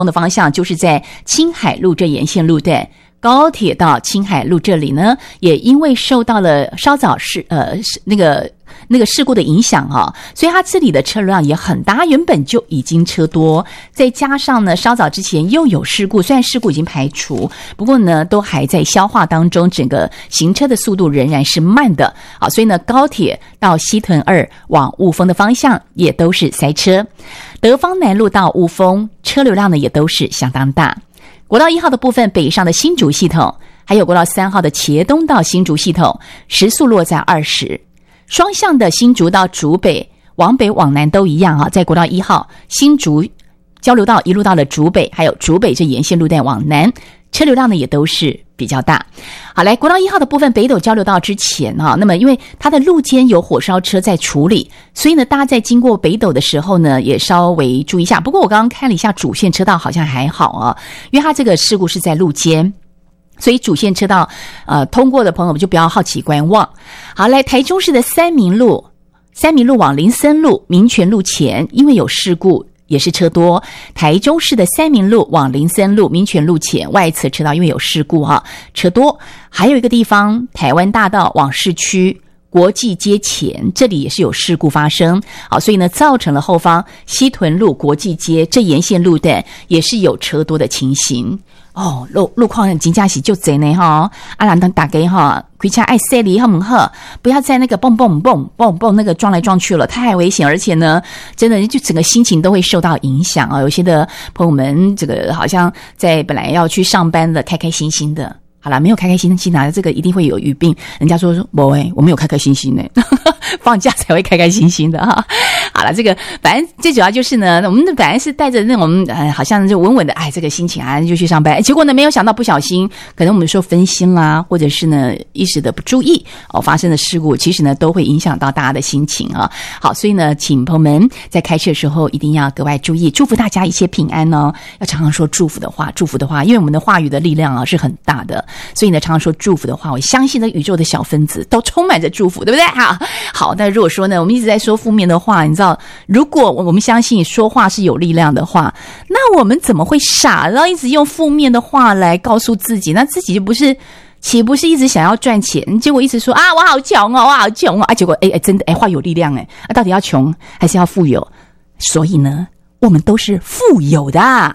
的方向就是在青海路这沿线路段。高铁到青海路这里呢，也因为受到了稍早那个事故的影响啊，所以它这里的车流量也很大，原本就已经车多，再加上呢稍早之前又有事故，虽然事故已经排除，不过呢都还在消化当中，整个行车的速度仍然是慢的啊，所以呢高铁到西屯2往雾峰的方向也都是塞车，德芳南路到雾峰车流量呢也都是相当大。国道1号的部分，北上的新竹系统，还有国道3号的茄东到新竹系统，时速落在20。双向的新竹到竹北，往北往南都一样啊，在国道1号新竹交流道一路到了竹北，还有竹北这沿线路段往南，车流量呢也都是比较大。好，来国道1号的部分，北斗交流道之前啊，那么因为它的路肩有火烧车在处理，所以呢大家在经过北斗的时候呢也稍微注意一下。不过我刚刚看了一下主线车道好像还好啊，因为它这个事故是在路肩，所以主线车道通过的朋友们就不要好奇观望。好，来台中市的三民路往林森路民权路前，因为有事故也是车多，台中市的三民路往林森路民权路前外侧车道因为有事故车多。还有一个地方台湾大道往市区国际街前，这里也是有事故发生，好，所以呢造成了后方西屯路国际街这沿线路段也是有车多的情形。路况真的是就这样哈，人大家哈，开车爱塞离好不好？不要在那个蹦那个撞来撞去了，太危险，而且呢，真的就整个心情都会受到影响啊。有些的朋友们，这个好像在本来要去上班的，开开心心的。好啦，没有开开心心的，这个一定会有语病。人家说我没有开开心心的，放假才会开开心心的哈。好了，这个反正最主要就是呢，我们本来是带着那种好像就稳稳的这个心情就去上班，结果呢没有想到不小心，可能我们说分心啦，或者是呢一时的不注意发生的事故，其实呢都会影响到大家的心情啊。好，所以呢，请朋友们在开车的时候一定要格外注意，祝福大家一切平安哦。要常常说祝福的话，因为我们的话语的力量是很大的。所以呢，常常说祝福的话，我相信呢，宇宙的小分子都充满着祝福，对不对？好，那如果说呢，我们一直在说负面的话，你知道，如果我们相信说话是有力量的话，那我们怎么会傻，然后一直用负面的话来告诉自己？那自己就岂不是一直想要赚钱，结果一直说我好穷哦，我好穷哦，结果真的话有力量到底要穷还是要富有？所以呢，我们都是富有的。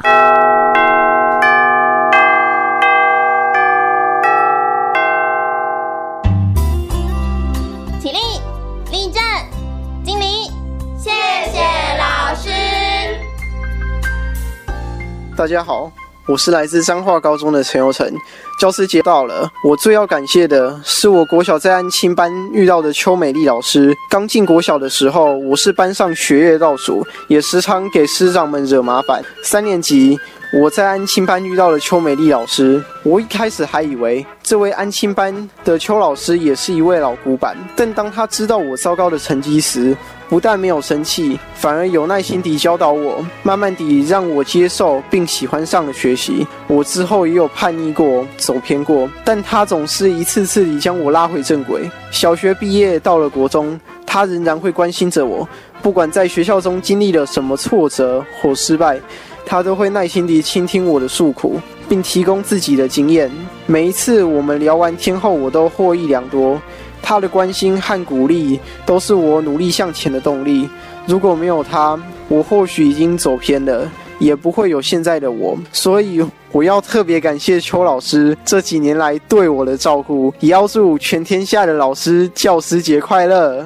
大家好，我是来自彰化高中的陈佑成。教师节到了，我最要感谢的是我国小在安亲班遇到的邱美丽老师。刚进国小的时候，我是班上学业倒数，也时常给师长们惹麻烦。3年级，我在安亲班遇到了邱美丽老师，我一开始还以为这位安亲班的邱老师也是一位老古板，但当他知道我糟糕的成绩时，不但没有生气，反而有耐心地教导我，慢慢地让我接受并喜欢上了学习。我之后也有叛逆过，走偏过，但他总是一次次地将我拉回正轨。小学毕业到了国中，他仍然会关心着我，不管在学校中经历了什么挫折或失败，他都会耐心地倾听我的诉苦，并提供自己的经验。每一次我们聊完天后，我都获益良多。他的关心和鼓励都是我努力向前的动力。如果没有他，我或许已经走偏了，也不会有现在的我。所以我要特别感谢邱老师这几年来对我的照顾，也要祝全天下的老师教师节快乐。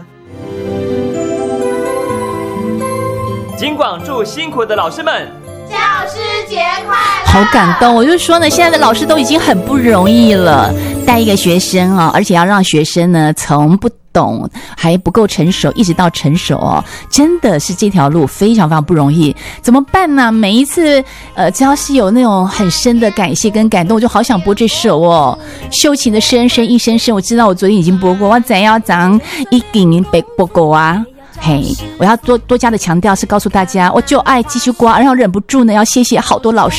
金广祝辛苦的老师们教师节快乐！ 好感动，我就说呢，现在的老师都已经很不容易了，带一个学生而且要让学生呢从不懂还不够成熟一直到成熟真的是这条路非常非常不容易。怎么办呢？每一次只要是有那种很深的感谢跟感动，我就好想播这首秀琴的深深一声声。我知道我昨天已经播过，我怎样讲一定被播过我要多加的强调是告诉大家，我就爱继续刮，然后忍不住呢要谢谢好多老师